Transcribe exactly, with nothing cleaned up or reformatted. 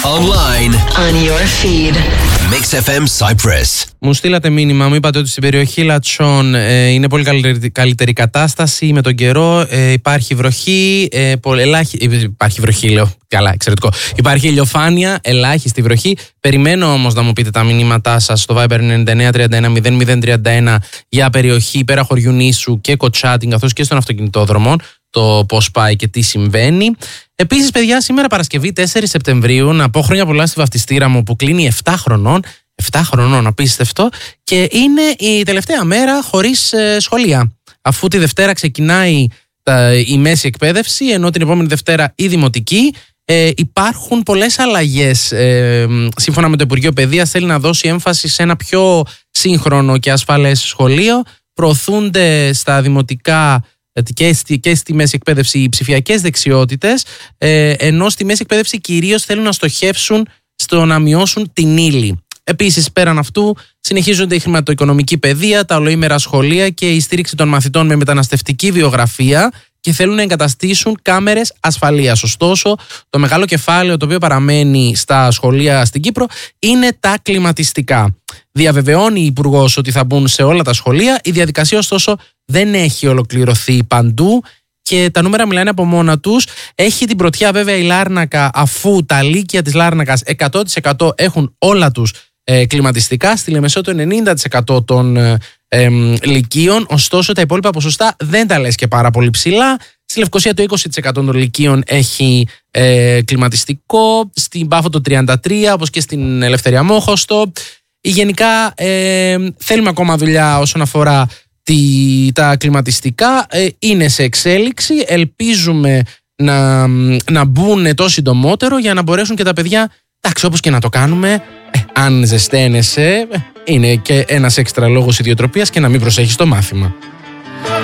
Online. On your feed. Mix εφ εμ Cyprus. Μου στείλατε μήνυμα, μου είπατε ότι στην περιοχή Λατσών ε, είναι πολύ καλύτερη, καλύτερη κατάσταση με τον καιρό. Ε, υπάρχει βροχή, ε, πο, ελάχι, ε, υπάρχει βροχή, λέω. Καλά, εξαιρετικό. Υπάρχει ηλιοφάνεια, ελάχιστη βροχή. Περιμένω όμως να μου πείτε τα μηνύματά σας στο Viber εννιά εννιά τρία ένα μηδέν μηδέν τρία ένα για περιοχή πέρα χωριού νήσου και κοτσάτιν, καθώς και στον αυτοκινητόδρομο. Το πώς πάει και τι συμβαίνει. Επίσης, παιδιά, σήμερα Παρασκευή τέσσερις Σεπτεμβρίου, να πω χρόνια πολλά στη βαφτιστήρα μου που κλείνει επτά χρονών. επτά χρονών, απίστευτο. Και είναι η τελευταία μέρα χωρίς ε, σχολεία. Αφού τη Δευτέρα ξεκινάει τα, η μέση εκπαίδευση, ενώ την επόμενη Δευτέρα η δημοτική. Ε, υπάρχουν πολλές αλλαγές. Ε, σύμφωνα με το Υπουργείο Παιδείας, θέλει να δώσει έμφαση σε ένα πιο σύγχρονο και ασφαλές σχολείο. Προωθούνται στα δημοτικά και στη, και στη μέση εκπαίδευση οι ψηφιακές δεξιότητες, ε, ενώ στη μέση εκπαίδευση κυρίως θέλουν να στοχεύσουν στο να μειώσουν την ύλη. Επίσης, πέραν αυτού, συνεχίζονται η χρηματοοικονομική παιδεία, τα ολοήμερα σχολεία και η στήριξη των μαθητών με μεταναστευτική βιογραφία και θέλουν να εγκαταστήσουν κάμερες ασφαλείας. Ωστόσο, το μεγάλο κεφάλαιο το οποίο παραμένει στα σχολεία στην Κύπρο είναι τα κλιματιστικά. Διαβεβαιώνει η Υπουργός ότι θα μπουν σε όλα τα σχολεία. Η διαδικασία, ωστόσο, δεν έχει ολοκληρωθεί παντού και τα νούμερα μιλάνε από μόνα τους. Έχει την πρωτιά, βέβαια, η Λάρνακα, αφού τα λύκεια της Λάρνακας εκατό τοις εκατό έχουν όλα τους ε, κλιματιστικά. Στη Λεμεσό το ενενήντα τοις εκατό των ε, ε, λυκείων. Ωστόσο, τα υπόλοιπα ποσοστά δεν τα λες και πάρα πολύ ψηλά. Στη Λευκοσία το είκοσι τοις εκατό των λυκείων έχει ε, κλιματιστικό. Στην Πάφο το τριάντα τρία τοις εκατό, όπως και στην Ελευθερία Μόχωστο. Γενικά ε, θέλουμε ακόμα δουλειά όσον αφορά τη, τα κλιματιστικά. Ε, είναι σε εξέλιξη. Ελπίζουμε να, να μπουν το συντομότερο για να μπορέσουν και τα παιδιά, εντάξει, όπως και να το κάνουμε, ε, αν ζεσταίνεσαι, ε, είναι και ένας έξτρα λόγος ιδιοτροπίας και να μην προσέχεις το μάθημα.